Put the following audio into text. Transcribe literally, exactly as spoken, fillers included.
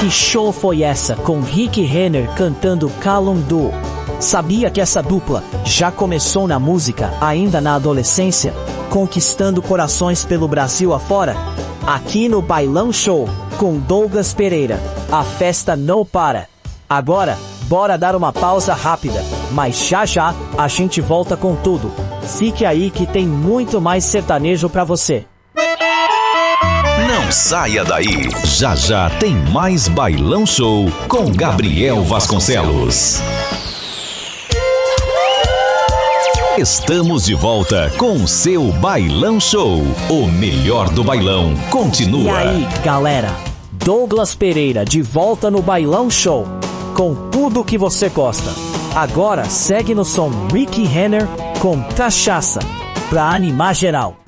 Que show foi essa com Rick Renner cantando Calundu? Sabia que essa dupla já começou na música ainda na adolescência, conquistando corações pelo Brasil afora? Aqui no Bailão Show, com Douglas Pereira, a festa não para. Agora, bora dar uma pausa rápida, mas já já a gente volta com tudo. Fique aí que tem muito mais sertanejo pra você. Não saia daí. Já já tem mais Bailão Show com Gabriel Vasconcelos. Estamos de volta com o seu Bailão Show. O melhor do bailão continua. E aí, galera? Douglas Pereira de volta no Bailão Show, com tudo que você gosta. Agora segue no som Rick Renner com Cachaça, pra animar geral.